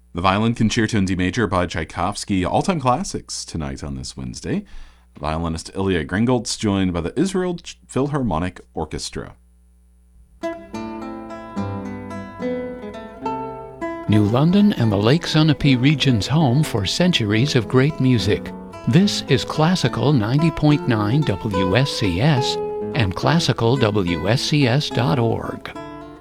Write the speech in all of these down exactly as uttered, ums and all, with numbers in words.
The violin Concerto in D major by Tchaikovsky, all-time classics tonight on this Wednesday. Violinist Ilya Gringoltz joined by the Israel Philharmonic Orchestra. New London and the Lake Sunapee region's home for centuries of great music. This is Classical ninety point nine W S C S and classical W S C S dot org.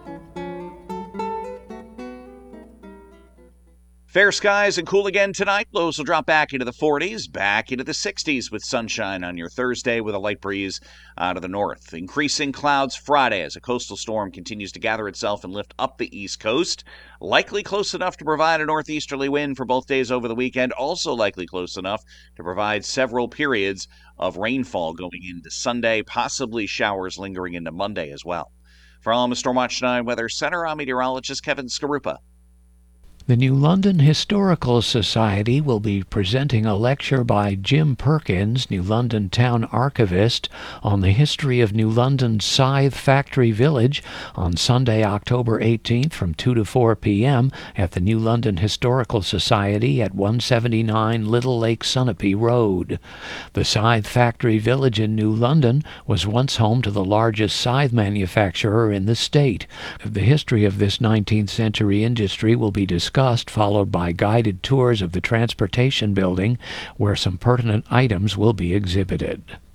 Fair skies and cool again tonight. Lows will drop back into the forties, back into the sixties with sunshine on your Thursday with a light breeze out of the north. Increasing clouds Friday as a coastal storm continues to gather itself and lift up the east coast. Likely close enough to provide a northeasterly wind for both days over the weekend. Also likely close enough to provide several periods of rainfall going into Sunday, possibly showers lingering into Monday as well. For Alma Stormwatch nine Weather Center, I'm meteorologist Kevin Skarupa. The New London Historical Society will be presenting a lecture by Jim Perkins, New London Town Archivist, on the history of New London's Scythe Factory Village on Sunday, October eighteenth from two to four p.m. at the New London Historical Society at one seventy-nine Little Lake Sunapee Road. The Scythe Factory Village in New London was once home to the largest scythe manufacturer in the state. The history of this nineteenth century industry will be discussed, followed by guided tours of the Transportation Building, where some pertinent items will be exhibited.